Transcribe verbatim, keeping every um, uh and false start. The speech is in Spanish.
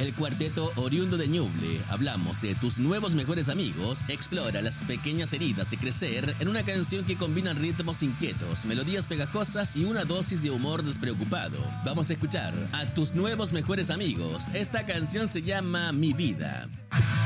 El cuarteto oriundo de Ñuble, hablamos de tus nuevos mejores amigos, explora las pequeñas heridas de crecer en una canción que combina ritmos inquietos, melodías pegajosas y una dosis de humor despreocupado. Vamos a escuchar a tus nuevos mejores amigos. Esta canción se llama Mi Vida.